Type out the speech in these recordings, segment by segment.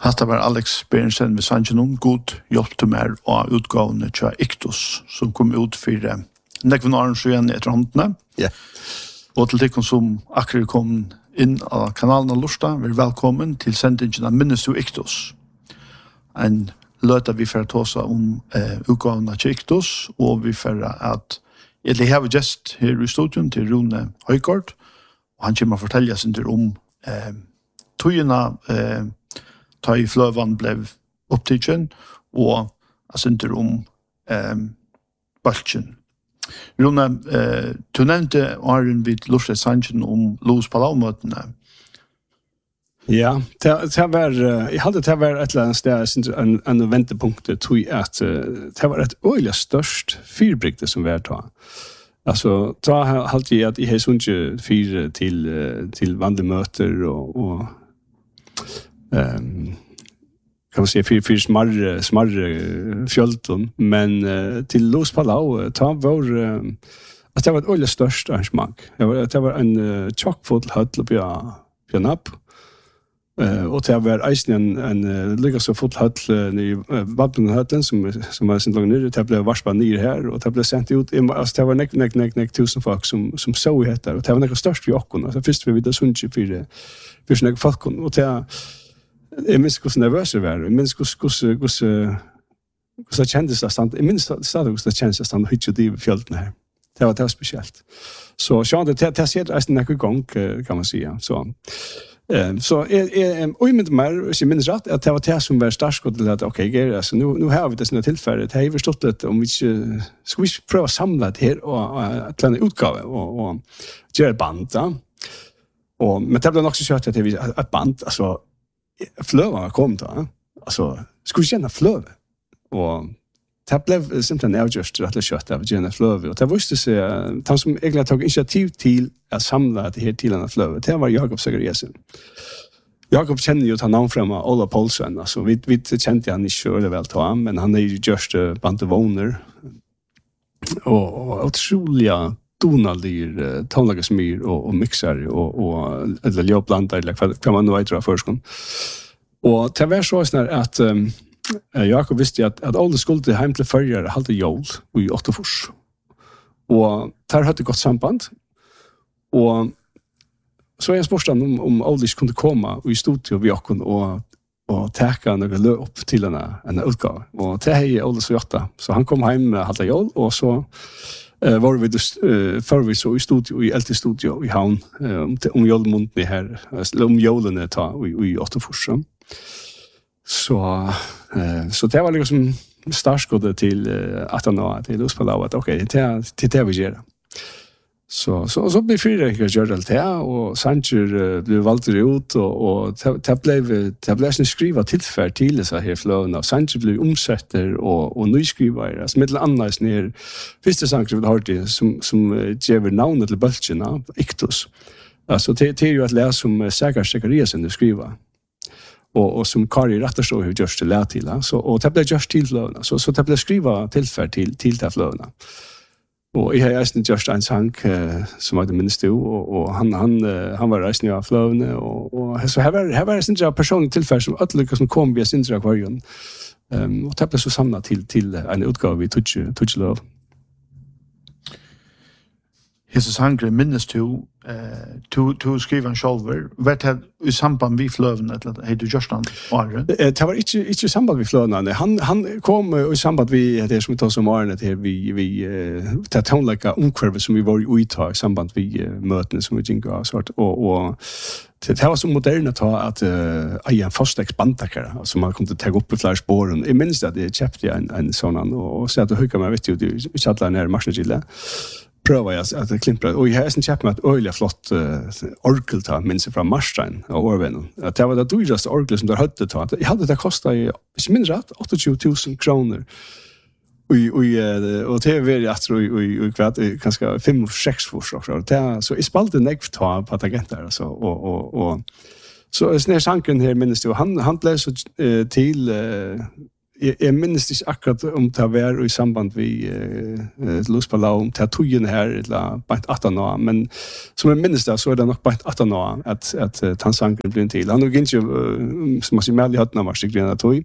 Hatta var Alex Berensen med Sanjinon god hjelp til mer og utgavene til Iktus, som kom ut for nekven årens igjen etter håndene. Ja. Og til de som akkurat kom inn av kanalen av Lorsta, vi velkommen til sendingen av Minnes du Iktus. En løte vi får ta oss om utgavene til Iktus, og vi får at jeg har gest her i studion til Rune Højgaard, og han kommer å fortelle oss om togene ta i fløvan blev opptidgen, og jeg synes Balchen. Rune, du nevnte Arjen vid Lorsta Sanchen Los Palau-møtene. Ja, jeg hadde det var et eller annet sted, en ventepunkt, tror jeg at det var et øyelig størst fyrbrygde som vi ta. Altså, da hadde jeg at jeg har sånn ikke fyr til vanlige møter og kan man säga för smarre fjölton, men till Los Palau ta var att det var ett öle störst arrangemang. Det var en chockfull höll på napp. Och det var eisen en lika så full höll i Vapenhöllen som var sin lång ner. Det blev varspa ner här och det blev sent ut. Alltså det var nek tusen folk som så i heter och det var nek störst vi okon. Alltså först vi vidare sunche för såna folk och det jag minns hur nervös jag var. Jag minns hur det kändes att stanna. Jag minns stadigt hur det kändes att stanna hittat i fjällen här. Det var speciellt. Så det ser att det är igång kan man säga. Så och med mer så minns rätt att det var det som var startskott till att okej, alltså nu har vi det såna tillfälle. Det har förstått det om vi ska vi pröva samla det här och att lämna utgåva och göra band då. Och men det blev också så att det är ett band alltså flöva kom då. Alltså skulle känna flöv. Och det blev simpelthen avgjort rett og slett av Jenna Fløve. Og det visste seg, han som egentlig tog initiativ til å samle det her til denne Fløve, det var Jakob Sagariasen. Jakob kjenner jo til navn frem av Ola Poulsen. Altså, vi kjente han ikke veldig vel til ham, men han er jo gjørst bandevåner. Og utrolig donaldyr, tonlagesmyr og mixer eller ljøblander, eller hva man nå vet av førskolen. Og det var så sånn at Jakob visste at alle skulle hjem til førjere halte jól i Åttefors. Og der hadde gått samband. Og så jeg spørste han om alle kunne komme i studio ved åkken og teka noe løp opp til en utgave. Og det er alle så gjort. Så han kom hjem med halte jól, og så var vi før vi så i studio, i LT Studio i Havn, om jólmundene her, om jólene ta i Åttefors. Så det var liksom startskottet til at han var til Los Palau at okej, det vi gjør. Så ble Fyrreika gjør alt det, og Sanger ble valgt ut, og det ble skriva tilfær til disse her fløvene, og Sanger ble omsetter og nyskriver, altså mitt annet her, første sanger vi har hørt som gjør navnet til Balchen, Iktus. Altså det er jo at lese som Sagariasen du skriver. Og som Kari Ratterstå har gjort til lært til. Og det ble gjort til fløvene. Så det ble skrivet tilfær til det fløvene. Og jeg har eisen gjort en sang som jeg minnes til, og han var reisen av fløvene. Så her var det sin personlig tilfær som alle som kom via sin akvarium. Og det ble så samlet til en utgave i Tudjeløv. Jesus Hangre minnes du skriver en sjálfur. Vet det i samband med fløven, eller hei du gjørst han? Det var ikke i samband med fløven. Han kom i samband med det som vi tar som årene til vi det tonelike omkvarvet som vi var i uttag i samband med møtene som vi gikk av svart. Og det var så moderne at jeg en fasteks bandtakere som man kom til å ta opp i flere spåren. Jeg minns at jeg kjøpte en sånn, og så at du høyker meg, vet du ikke at det er nær marsjegillet. Prøver jeg at klimpre, og jeg har kjøpt meg et øyelig flott orkel til minns fra Marstein og Årvennen. Det var det dyreste orkelet som du hadde tatt. Jeg hadde det kostet, ikke minst rett, 28.000 kroner. Og det var jeg kanskje 5-6 år. Så jeg spalte negv ta på tagenter. Så sånne sanken her minnes du, han ble så til jag minns inte akkurat om det var i samband vi Luspalau om det tog här eller bara 18 år, men som jag minns det så är det nog bara 18 år att tansanken blir till. Han nog inte som man ser med i hatten var sig grena tog.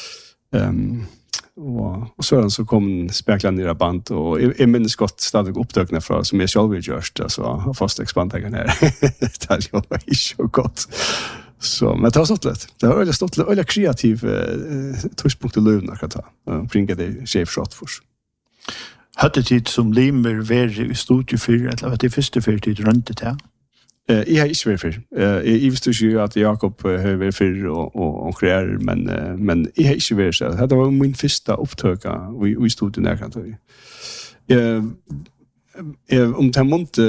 Och så kom speklan i band och jag minns gott stadig upptökna från som jag själv gjort alltså fast expanderingen här. Det var ju så gott. Så men det var sånt lätt. Det var väldigt kreativ touchpunkt att lövna kan ta. Bringa det chefshot för. Hade tid som limer var i studio för eller det första för tid runt det här. Jag har inte varit för. Jag visste ju att Jakob har varit för och kreerar, men jag har inte varit så. Det var min första upptöka i studion där kan ta. Om det måste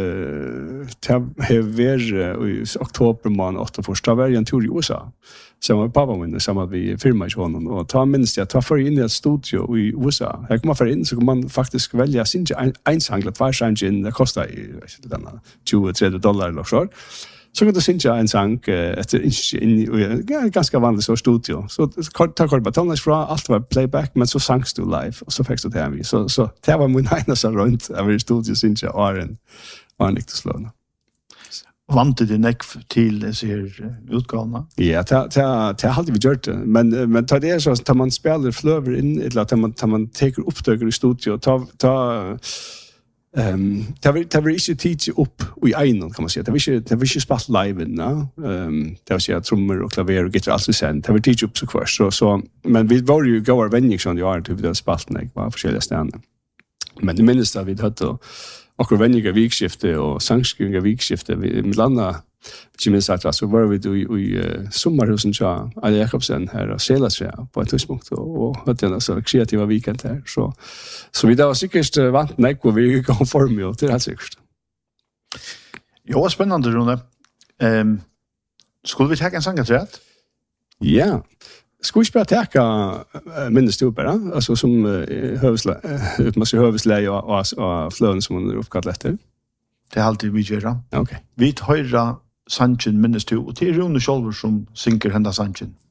i oktober månad 8 första var jag en tur i USA. Så var pappa min samma vi filmade ju honom och ta minst jag tar för in i ett studio i USA. Här kommer man för in så kan man faktiskt välja sin ensanglat varsin det kostar ju denna $20-30 eller så. Så kan du synja en sang efter in i ganska vanlig så studio. Så tar kort bataljas från allt var playback men så sangs du live och så fick du det här så det var min ena så runt över studio synja var en riktigt slående. Vant det näck till ser utgåvorna. Ja, det hade vi gjort det. Men tar det så tar man spelar flöver in eller tar man tar upptöker i studio tar det var inte tid upp i en kan man säga. Det var inte spalt live inna. Det var så trummor och klaver och gitarr alltså sen. Det var tid upp så kvar så men vi var ju går vänjer som jag har typ det spalt när var olika ställen. Men det minns att vi hade och vänliga vikskifte och sangskrivningar vikskifte med landa. Jag minns att så var vi i sommarhusen så Alja Jakobsen här och Selasjö på ett tidspunkt och hade en så kreativa weekend här så vi då säkert vant nej och vi går för mig och det är säkert. Ja, spännande Rune. Skulle vi ta en sång att rätt? Ja. Ska vi spela täcka minnestuper alltså som hövsläge och flön som hon uppkallat efter. Det är alltid vi gör. Okej. Vi höra sanchen minnestup och det är Rune Sjolver som synker hända sanchen.